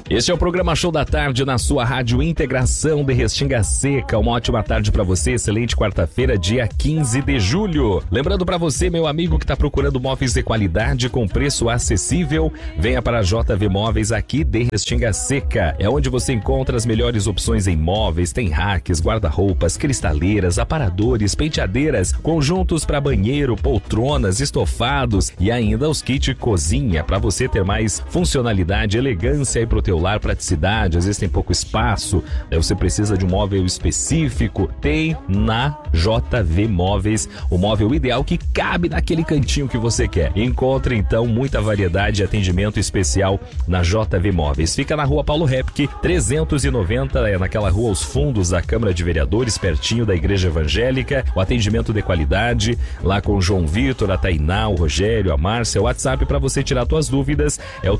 Este é o programa Show da Tarde na sua rádio Integração de Restinga Seca. Uma ótima tarde para você, excelente quarta-feira, dia 15 de julho. Lembrando para você, meu amigo que está procurando móveis de qualidade com preço acessível, venha para a JV Móveis aqui de Restinga Seca. É onde você encontra as melhores opções em móveis, tem racks, guarda-roupas, cristaleiras, aparadores, penteadeiras, conjuntos para banheiro, poltronas, estofados e ainda os kits cozinha para você ter mais funcionalidade, elegância e pro teu lar, praticidade. Às vezes tem pouco espaço, você precisa de um móvel específico, tem na JV Móveis o móvel ideal que cabe naquele cantinho que você quer. Encontre então muita variedade e atendimento especial na JV Móveis. Fica na rua Paulo Repke 390, naquela rua aos fundos da Câmara de Vereadores, pertinho da Igreja Evangélica. O atendimento de qualidade lá com o João Vitor, a Tainá, o Rogério, a Márcia. O WhatsApp para você tirar suas dúvidas é o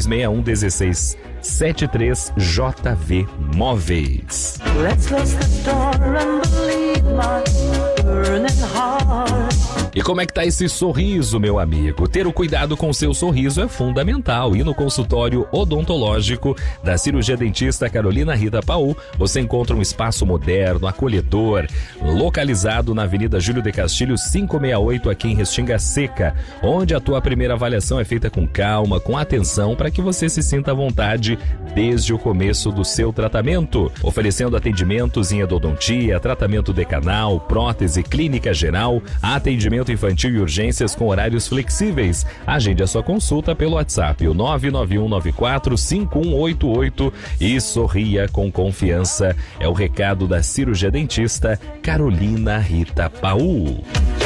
3261-1673 JV Móveis. E como é que tá esse sorriso, meu amigo? Ter o cuidado com o seu sorriso é fundamental. E no consultório odontológico da cirurgia dentista Carolina Rita Paul, você encontra um espaço moderno, acolhedor, localizado na Avenida Júlio de Castilhos 568, aqui em Restinga Seca, onde a tua primeira avaliação é feita com calma, com atenção, para que você se sinta à vontade desde o começo do seu tratamento, oferecendo atendimentos em endodontia, tratamento decanal, prótese, clínica geral, atendimento infantil e urgências com horários flexíveis. Agende a sua consulta pelo WhatsApp, o 991945188, e sorria com confiança. É o recado da cirurgia dentista Carolina Rita Paul.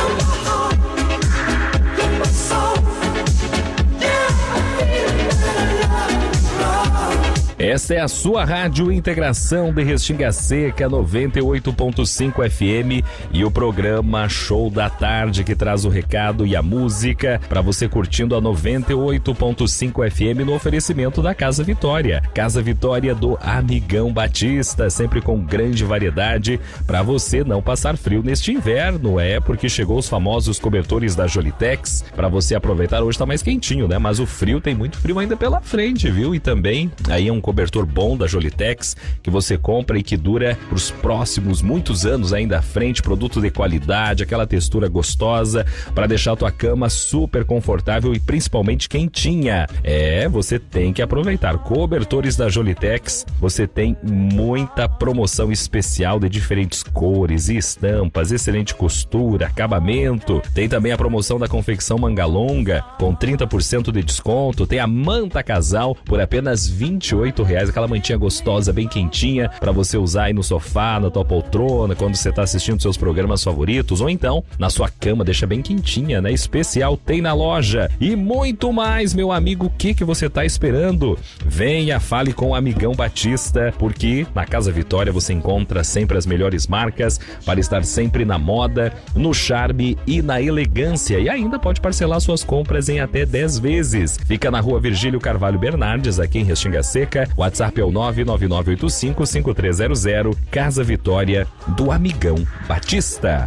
Esta é a sua rádio Integração de Restinga Seca 98.5 FM e o programa Show da Tarde, que traz o recado e a música para você curtindo a 98.5 FM no oferecimento da Casa Vitória. Casa Vitória do Amigão Batista, sempre com grande variedade para você não passar frio neste inverno. É porque chegou os famosos cobertores da Jolitex para você aproveitar. Hoje tá mais quentinho, né? Mas o frio, tem muito frio ainda pela frente, viu? E também aí é um cobertor bom da Jolitex que você compra e que dura para os próximos muitos anos ainda à frente. Produto de qualidade, aquela textura gostosa para deixar a tua cama super confortável e principalmente quentinha. Você tem que aproveitar. Cobertores da Jolitex, você tem muita promoção especial de diferentes cores e estampas, excelente costura, acabamento. Tem também a promoção da confecção manga longa com 30% de desconto. Tem a manta casal por apenas R$28, aquela mantinha gostosa, bem quentinha, para você usar aí no sofá, na tua poltrona, quando você tá assistindo seus programas favoritos, ou então na sua cama, deixa bem quentinha, né? Especial tem na loja. E muito mais, meu amigo, o que você tá esperando? Venha, fale com o Amigão Batista, porque na Casa Vitória você encontra sempre as melhores marcas para estar sempre na moda, no charme e na elegância. E ainda pode parcelar suas compras em até 10 vezes. Fica na rua Virgílio Carvalho Bernardes, aqui em Restinga Seca. WhatsApp é o 99985-5300. Casa Vitória do Amigão Batista.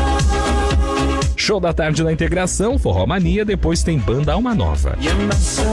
Show da Tarde na Integração, Forró Mania, depois tem Banda Alma Nova.